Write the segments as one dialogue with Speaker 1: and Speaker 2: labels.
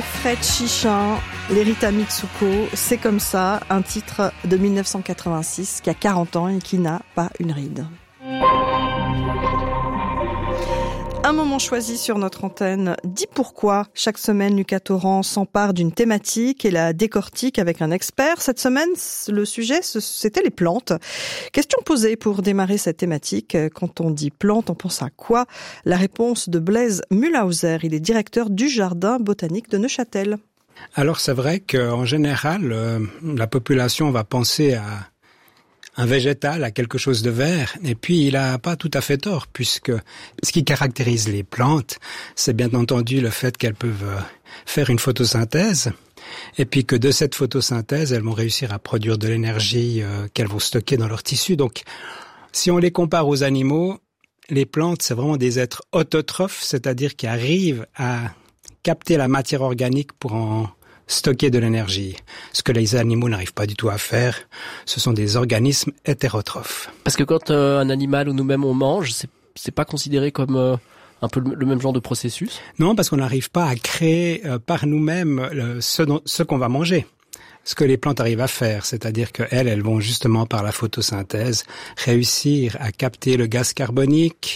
Speaker 1: Fred Chichin, les Rita Mitsuko, c'est comme ça, un titre de 1986 qui a 40 ans et qui n'a pas une ride. Un moment choisi sur notre antenne dit pourquoi. Chaque semaine, Lucas Torrent s'empare d'une thématique et la décortique avec un expert. Cette semaine, le sujet, c'était les plantes. Question posée pour démarrer cette thématique. Quand on dit plantes, on pense à quoi? La réponse de Blaise Mühlhauser. Il est directeur du Jardin botanique de Neuchâtel.
Speaker 2: Alors c'est vrai qu'en général, la population va penser à un végétal, à quelque chose de vert, et puis il a pas tout à fait tort, puisque ce qui caractérise les plantes, c'est bien entendu le fait qu'elles peuvent faire une photosynthèse, et puis que de cette photosynthèse, elles vont réussir à produire de l'énergie qu'elles vont stocker dans leur tissu. Donc, si on les compare aux animaux, les plantes, c'est vraiment des êtres autotrophes, c'est-à-dire qui arrivent à capter la matière organique pour en stocker de l'énergie. Ce que les animaux n'arrivent pas du tout à faire, ce sont des organismes hétérotrophes.
Speaker 3: Parce que quand un animal ou nous-mêmes on mange, c'est pas considéré comme un peu le même genre de processus? Non,
Speaker 2: parce qu'on n'arrive pas à créer par nous-mêmes ce qu'on va manger. Ce que les plantes arrivent à faire, c'est-à-dire qu'elles vont justement par la photosynthèse réussir à capter le gaz carbonique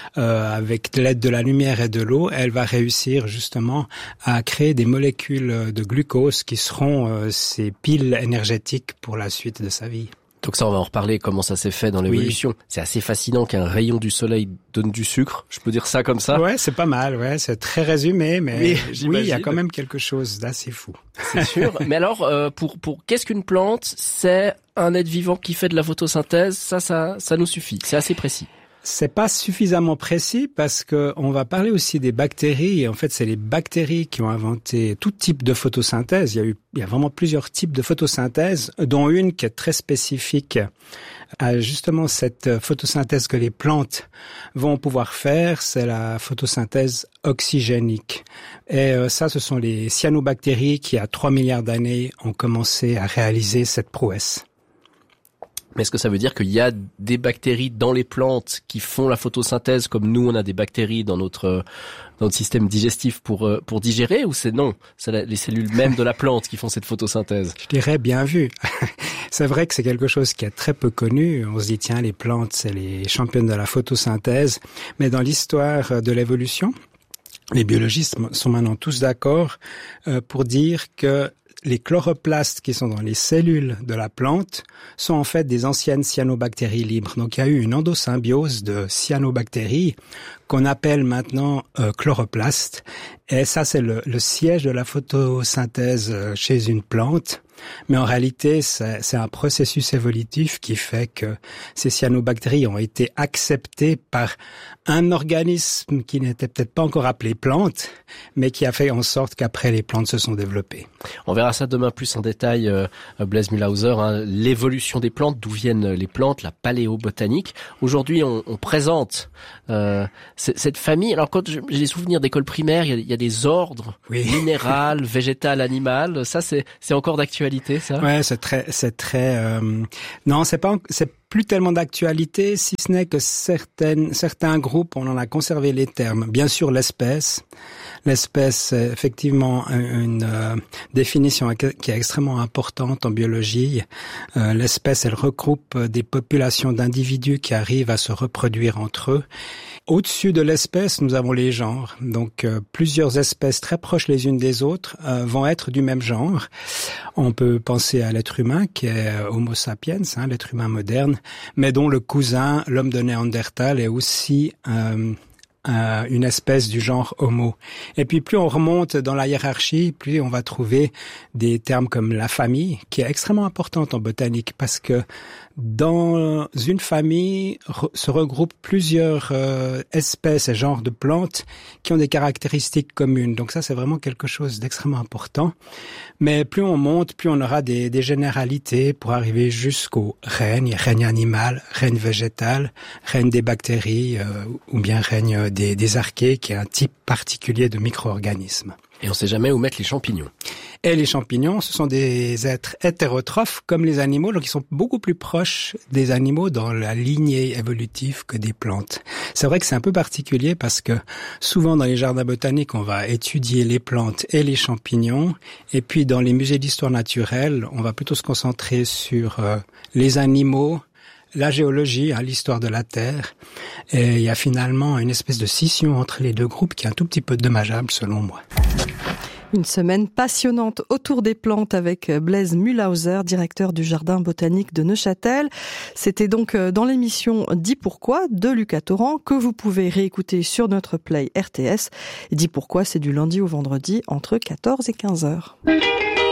Speaker 2: avec l'aide de la lumière et de l'eau. Elle va réussir justement à créer des molécules de glucose qui seront ces piles énergétiques pour la suite de sa vie.
Speaker 3: Donc ça, on va en reparler, comment ça s'est fait dans l'évolution. Oui. C'est assez fascinant qu'un rayon du soleil donne du sucre. Je peux dire ça comme ça?
Speaker 2: Ouais, c'est pas mal, ouais. C'est très résumé, mais oui, il y a quand même quelque chose d'assez fou.
Speaker 3: C'est sûr. Mais alors, pour qu'est-ce qu'une plante? C'est un être vivant qui fait de la photosynthèse. Ça nous suffit. C'est assez précis.
Speaker 2: C'est pas suffisamment précis parce que on va parler aussi des bactéries. Et en fait, c'est les bactéries qui ont inventé tout type de photosynthèse. Il y a vraiment plusieurs types de photosynthèse, dont une qui est très spécifique à justement cette photosynthèse que les plantes vont pouvoir faire. C'est la photosynthèse oxygénique. Et ça, ce sont les cyanobactéries qui, à 3 milliards d'années, ont commencé à réaliser cette prouesse.
Speaker 3: Mais est-ce que ça veut dire qu'il y a des bactéries dans les plantes qui font la photosynthèse comme nous, on a des bactéries dans notre système digestif pour digérer, ou c'est non? C'est les cellules mêmes de la plante qui font cette photosynthèse?
Speaker 2: Je dirais bien vu. C'est vrai que c'est quelque chose qui est très peu connu. On se dit, tiens, les plantes, c'est les championnes de la photosynthèse. Mais dans l'histoire de l'évolution, les biologistes sont maintenant tous d'accord pour dire que les chloroplastes qui sont dans les cellules de la plante sont en fait des anciennes cyanobactéries libres. Donc il y a eu une endosymbiose de cyanobactéries qu'on appelle maintenant chloroplastes. Et ça, c'est le siège de la photosynthèse chez une plante. Mais en réalité, c'est un processus évolutif qui fait que ces cyanobactéries ont été acceptées par un organisme qui n'était peut-être pas encore appelé plante, mais qui a fait en sorte qu'après les plantes se sont développées.
Speaker 3: On verra ça demain plus en détail, Blaise Mühlhauser, l'évolution des plantes, d'où viennent les plantes, la paléobotanique. Aujourd'hui, on présente cette famille. Alors quand j'ai des souvenirs d'école primaire, il y a des ordres, minéral, végétal, animal. Ça, c'est encore d'actualité, ça?
Speaker 2: Ouais, c'est très. Non, c'est plus tellement d'actualité, si ce n'est que certains groupes, on en a conservé les termes. Bien sûr, l'espèce. L'espèce, c'est effectivement une définition qui est extrêmement importante en biologie. L'espèce, elle regroupe des populations d'individus qui arrivent à se reproduire entre eux. Au-dessus de l'espèce, nous avons les genres. Donc, plusieurs espèces très proches les unes des autres vont être du même genre. On peut penser à l'être humain qui est Homo sapiens, l'être humain moderne, mais dont le cousin, l'homme de Néandertal, est aussi une espèce du genre Homo. Et puis plus on remonte dans la hiérarchie, plus on va trouver des termes comme la famille, qui est extrêmement importante en botanique, parce que dans une famille se regroupent plusieurs espèces et genres de plantes qui ont des caractéristiques communes. Donc ça, c'est vraiment quelque chose d'extrêmement important. Mais plus on monte, plus on aura des généralités pour arriver jusqu'au règne animal, règne végétal, règne des bactéries ou bien règne des archées, qui est un type particulier de micro-organismes.
Speaker 3: Et on sait jamais où mettre les champignons.
Speaker 2: Et les champignons, ce sont des êtres hétérotrophes comme les animaux, donc ils sont beaucoup plus proches des animaux dans la lignée évolutive que des plantes. C'est vrai que c'est un peu particulier parce que souvent dans les jardins botaniques, on va étudier les plantes et les champignons, et puis dans les musées d'histoire naturelle, on va plutôt se concentrer sur les animaux, la géologie, l'histoire de la Terre. Et il y a finalement une espèce de scission entre les deux groupes qui est un tout petit peu dommageable selon moi.
Speaker 1: Une semaine passionnante autour des plantes avec Blaise Mühlhauser, directeur du Jardin botanique de Neuchâtel. C'était donc dans l'émission Dis pourquoi de Lucas Torrent que vous pouvez réécouter sur notre Play RTS. Et Dis pourquoi, c'est du lundi au vendredi entre 14 et 15 heures.